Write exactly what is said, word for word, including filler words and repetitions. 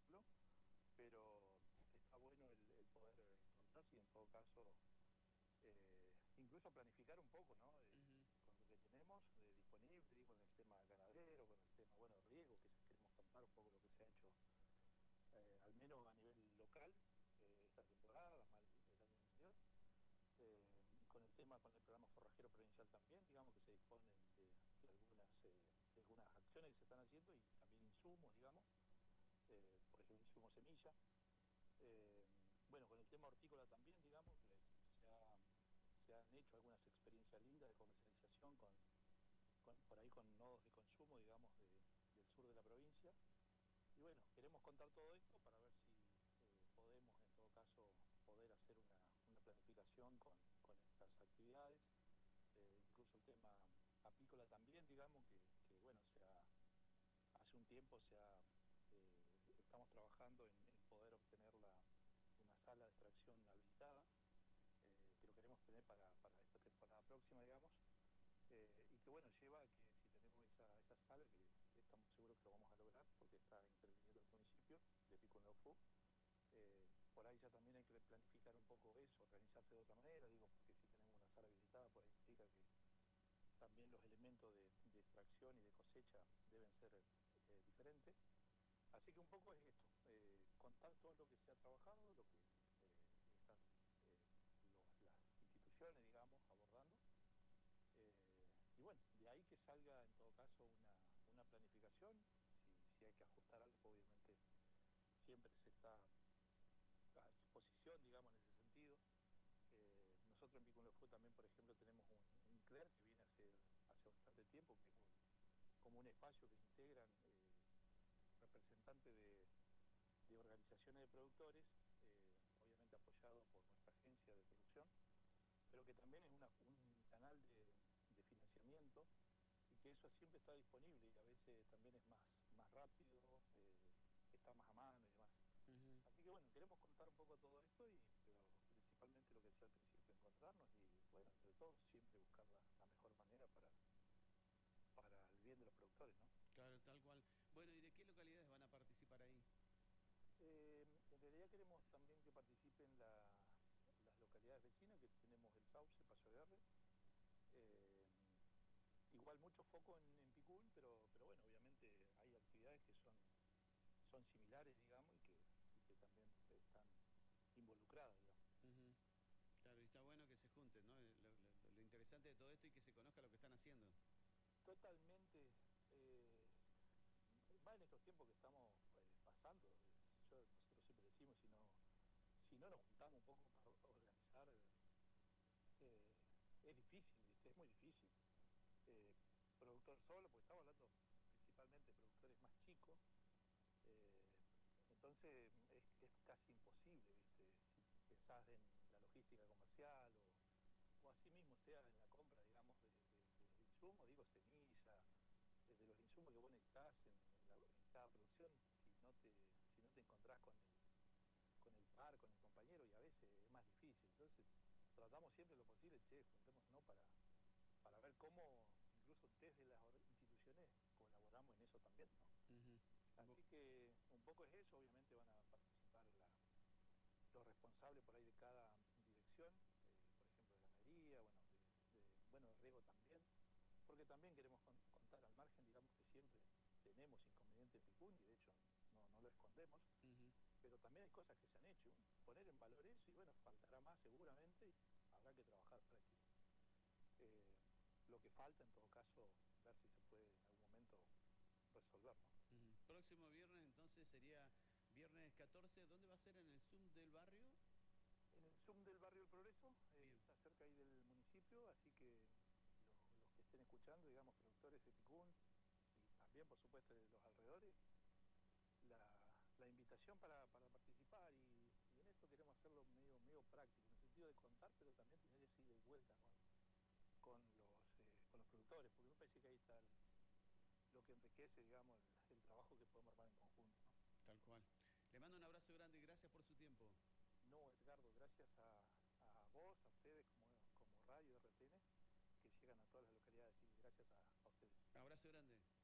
ejemplo, pero está bueno el, el poder eh, contar si en todo caso, eh, incluso planificar un poco, ¿no? Eh, Ujú. con lo que tenemos eh, disponible, con el tema ganadero, con el tema, bueno, riego, que queremos contar un poco lo que se ha hecho, eh, al menos a nivel local, eh, esta temporada, más el año anterior. Eh, con el tema, con el programa forrajero provincial también, digamos que se disponen de, de algunas, eh, de algunas acciones que se están haciendo y también insumos, digamos, eh, por ejemplo, insumos semilla. Eh, bueno, con el tema hortícola también, digamos, que se, ha, se han hecho algunas experiencias lindas de comercialización con, con, por ahí con nodos de consumo, digamos, de, del sur de la provincia. Y bueno, queremos contar todo esto para ver si eh, podemos, en todo caso, poder hacer una, una planificación con, con estas actividades. Eh, incluso el tema apícola también, digamos, que, que bueno, se ha, hace un tiempo se ha, eh, estamos trabajando en, en poder obtener la, una sala de extracción habilitada, eh, que lo queremos tener para, para esta temporada próxima, digamos, eh, y que bueno, lleva a que si tenemos esa, esa sala, que estamos seguros que lo vamos a lograr, porque está interviniendo el municipio de Pico Neuquén, eh, por ahí ya también hay que planificar un poco eso, organizarse de otra manera, digo, porque si tenemos una sala habilitada, por ahí implica que también los elementos de, de extracción y de cosecha deben ser eh, diferentes. Así que un poco es esto, eh, contar todo lo que se ha trabajado, lo que eh, están eh, los, las instituciones, digamos, abordando. Eh, y bueno, de ahí que salga en todo caso una, una planificación. Si, si hay que ajustar algo, obviamente siempre se está a disposición, digamos, en ese sentido. Eh, nosotros en Pico Fue también, por ejemplo, tenemos un, un C L E R que viene hace, hace bastante tiempo, que es un, como un espacio que integran eh, representantes de, de organizaciones de productores, eh, obviamente apoyado por nuestra agencia de producción, pero que también es una, un canal de, de financiamiento y que eso siempre está disponible y a veces también es más, más rápido, eh, está más a mano y demás. Ujú. Así que bueno, queremos contar un poco todo esto, y pero principalmente lo que decía al principio, encontrarnos y bueno, entre todos siempre buscar la, la mejor manera para, para el bien de los productores, ¿no? Claro, tal cual. Bueno, ¿y de qué localidades van a participar ahí? Eh, en realidad queremos también que participen la, las localidades vecinas, que tenemos el Sauce, Paso de Arre, eh, igual mucho foco en, en Picún, pero, pero bueno, obviamente hay actividades que son, son similares, digamos, y que, y que también están involucradas, digamos. Ujú. Claro, y está bueno que se junten, ¿no? Eh, Lo, lo- lo interesante de todo esto y que se conozca lo que están haciendo. Totalmente, eh, más en estos tiempos que estamos eh, pasando, eh, yo, nosotros siempre decimos, si no, si no nos juntamos un poco para organizar, eh, es difícil, ¿viste? Es muy difícil. Eh, productor solo, porque estamos hablando principalmente de productores más chicos, eh, entonces es, es casi imposible, ¿viste? Si pensás en la logística comercial o, o así mismo sea en la compra, digamos, de, de, de los insumos, digo, semilla, eh, de los insumos que vos necesitas en, en, la, en cada producción, si no te, si no te encontrás con el, con el par, con el compañero, y a veces es más difícil. Entonces tratamos siempre lo posible, che, juntémonos, ¿no? para, para ver cómo incluso desde las instituciones colaboramos en eso también, ¿no? Ujú. Bo- Así que un poco es eso, obviamente van a participar la, los responsables por ahí de cada dirección, eh, por ejemplo de ganadería, bueno, de, de, bueno, de riego también, porque también queremos con, contar al margen, digamos que siempre tenemos inconvenientes en Picún, y de hecho no, no lo escondemos, ujú. pero también hay cosas que se han hecho, poner en valor eso, y bueno, faltará más seguramente, y habrá que trabajar para que eh, lo que falta, en todo caso, ver si se puede en algún momento resolver, ¿no? Ujú. Próximo viernes entonces sería viernes catorce. ¿Dónde va a ser? ¿En el Zoom del barrio? En el Zoom del Barrio El Progreso, eh, Bien. está cerca ahí del municipio, así que lo- los que estén escuchando, digamos, productores de Picún, y también, por supuesto, de los alrededores, la, la invitación para, para participar, y, y en esto queremos hacerlo medio, medio práctico, en el sentido de contar, pero también tener esa ida y vuelta con, con, los, eh, con los productores, porque me parece que ahí está el- lo que enriquece, digamos, el, el trabajo que podemos armar en conjunto, ¿no? Tal cual. Le mando un abrazo grande y gracias por su tiempo. No, Edgardo, gracias a, a vos, a ustedes como, como Radio R T N, que llegan a todas las localidades, y gracias a, a ustedes. Abrazo grande.